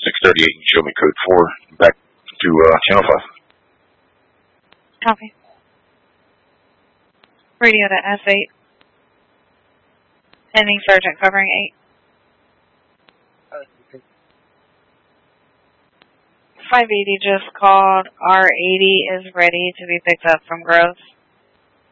638 and show me code 4 back to channel 5. Copy. Radio to S8. Pending Sergeant covering 8. 580 just called. R80 is ready to be picked up from Groves.